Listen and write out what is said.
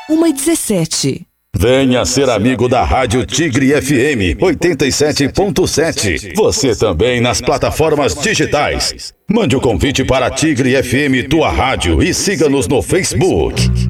1h17. Venha ser amigo da Rádio Tigre FM 87.7. Você também nas plataformas digitais. Mande o convite para Tigre FM, tua rádio, e siga-nos no Facebook.